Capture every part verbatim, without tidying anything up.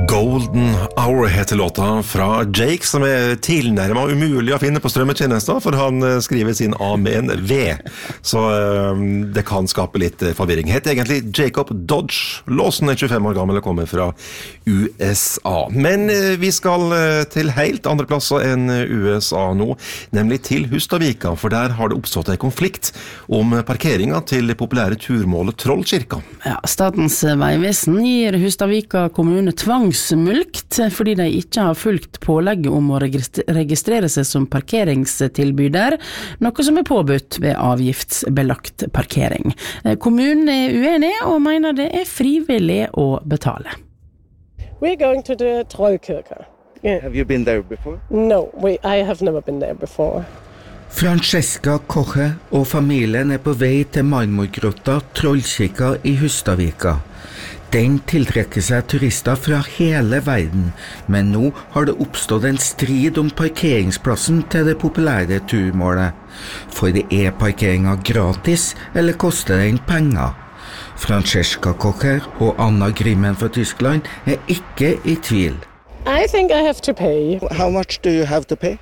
Golden Hour heter låta fra Jake, som er tilnærmet umulig å finne på strømmetjenester, for han skriver sin A med en V, så øh, det kan skape litt forvirring. Heter egentlig Jacob Dodge. Låsen er tjuefem år gammel og kommer fra U S A. Men øh, vi skal øh, til helt andre plasser enn U S A nå, nemlig til Hustadvika, for der har det oppstått en konflikt om parkeringen til det populære turmålet Trollkirka. Ja, Statens vegvesen gir Hustadvika kommune tvangs mulkt fordi de ikke har fulgt pålegget om å registrere seg som parkeringstilbyder, noe som er påbudt ved avgiftsbelagt parkering. Kommunen er uenig og mener det er frivillig å betale. We're going to the Trollkirke. Yeah. Have you been there before? No, we, I have never been there before. Francesca Koche og familien er på vei til Marmorgrotta Trollkirka i Hustadvika. Den tiltrekker seg turister fra hele verden, men nå har det oppstått en strid om parkeringsplassen til det populære turmålet. For er parkeringen gratis, eller koster den penger? Francesca Kocher og Anna Grimmen fra Tyskland er ikke i tvil. I think I have to pay. How much do you have to pay?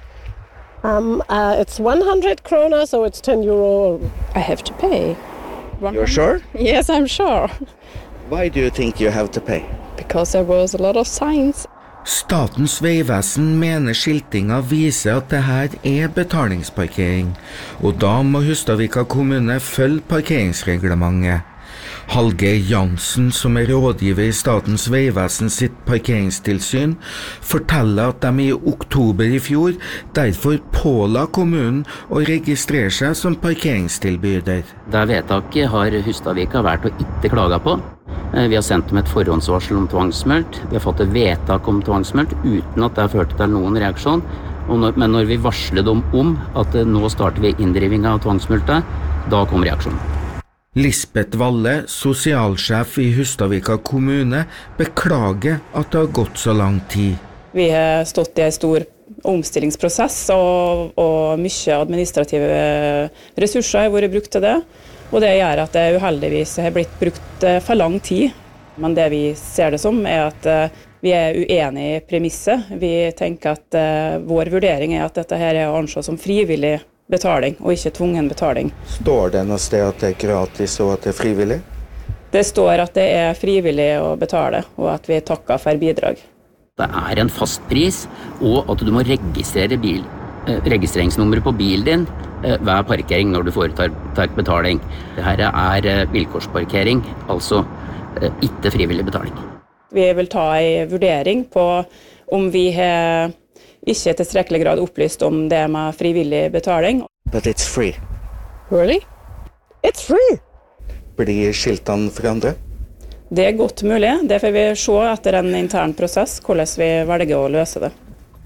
Um, uh, it's one hundred kroner, so it's ten euro. I have to pay. You're sure? Yes, I'm sure. Why do you think you have to pay? Because there was a lot of signs. Statens vegvesen mener skiltinga viser at det her er betalingsparkering, og da må Hustadvika kommune følge parkeringsreglementet. Hallgeir Jansen, som er rådgiver i Statens vegvesen sitt parkeringstilsyn, forteller at de i oktober i fjor derfor påla kommunen å registrere seg som parkeringstilbyder. Det vedtaket har Hustadvika vært å ikke klage på. Vi har sendt dem et forhåndsvarsel om tvangsmulkt. Vi har fått et vedtak om tvangsmulkt uten at det har ført til noen reaksjon. Men når vi varslet dem om at nå starter vi inndriving av tvangsmulktet, da kom reaksjonen. Lisbeth Valle, sosialsjef i Hustadvika kommune, beklager at det har gått så lang tid. Vi har stått i en stor omstillingsprosess, og, og mye administrative ressurser har vært brukt til det. Og det gjør at det uheldigvis har blitt brukt for lang tid. Men det vi ser det som er at vi er uenige i premisset. Vi tenker at vår vurdering er at dette her er å anse som frivillig betaling, og ikke tvungen betaling. Står det noe sted at det er gratis og at det er frivillig? Det står at det er frivillig å betale, og at vi takker for bidrag. Det er en fast pris, og at du må registrere bil, eh, registreringsnummeret på bilen din eh, hver parkering når du foretar betaling. Dette er eh, vilkårsparkering, altså eh, ikke frivillig betaling. Vi vil ta en vurdering på om vi har ikke i tilstrekkelig grad opplyst om det med frivillig betaling. But it's free. Really? It's free! Blir skiltene forandret? Det er godt mulig. Det får vi se etter en intern prosess, hvordan vi velger å løse det.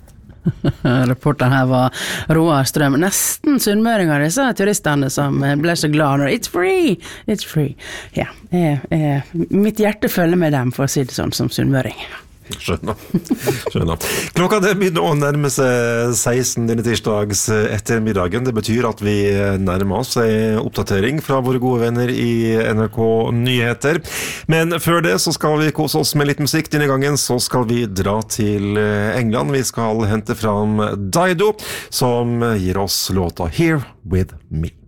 Reporteren her var Roar Strøm. Nesten sunnmøringer, disse turistene som ble så glad når it's free, it's free. Ja, jeg, jeg, mitt hjerte følger med dem, for å si det sånn, som sunnmøring. Skjønner. Skjønner. Klokka det begynner å nærme seg seksten denne tirsdags ettermiddagen. Det betyr at vi nærmer oss en oppdatering fra våre gode venner i N R K Nyheter. Men før det så skal vi kose oss med litt musikk. Denne gangen så skal vi dra til England. Vi skal hente fram Dido, som gir oss låta Here With Me.